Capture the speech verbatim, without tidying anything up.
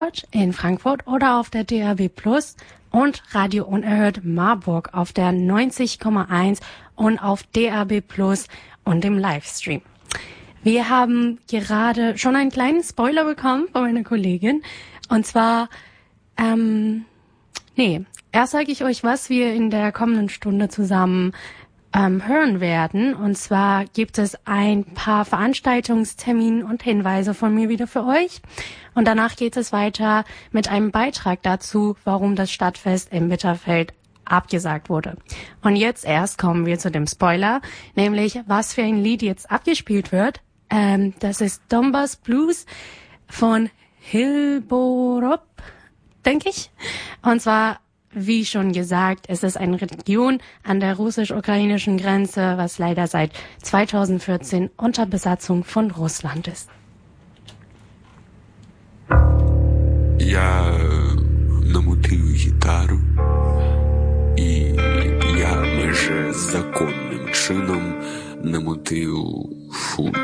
in Frankfurt oder auf der D A B Plus und Radio Unerhört Marburg auf der neunzig Komma eins und auf D A B Plus und im Livestream. Wir haben gerade schon einen kleinen Spoiler bekommen von meiner Kollegin. Und zwar, ähm, nee, erst sage ich euch, was wir in der kommenden Stunde zusammen ähm, hören werden. Und zwar gibt es ein paar Veranstaltungstermine und Hinweise von mir wieder für euch. Und danach geht es weiter mit einem Beitrag dazu, warum das Stadtfest in Bitterfeld abgesagt wurde. Und jetzt erst kommen wir zu dem Spoiler, nämlich was für ein Lied jetzt abgespielt wird. Ähm, das ist Donbass Blues von Hilborop, denke ich. Und zwar, wie schon gesagt, es ist eine Region an der russisch-ukrainischen Grenze, was leider seit zweitausendvierzehn unter Besatzung von Russland ist. Я намутив гітару, і я майже законним чином намутив фунт.